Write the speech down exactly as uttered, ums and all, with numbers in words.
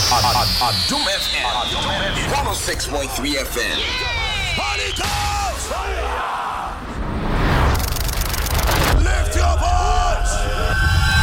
Adum F M one oh six point three F M. Party